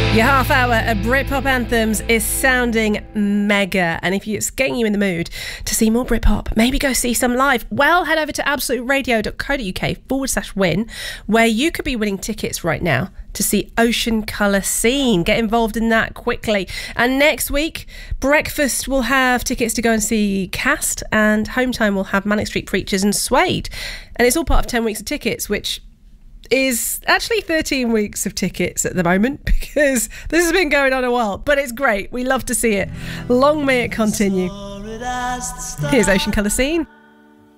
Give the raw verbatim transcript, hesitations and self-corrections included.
Your half hour of Britpop anthems is sounding mega. And if it's getting you in the mood to see more Britpop, maybe go see some live, well, head over to absoluteradio.co.uk forward slash win, where you could be winning tickets right now to see Ocean Colour Scene. Get involved in that quickly. And next week, Breakfast will have tickets to go and see Cast, and Home Time will have Manic Street Preachers and Suede. And it's all part of ten weeks of tickets, which is actually thirteen weeks of tickets at the moment, because this has been going on a while, but it's great. We love to see it. Long may it continue. Here's Ocean Colour Scene.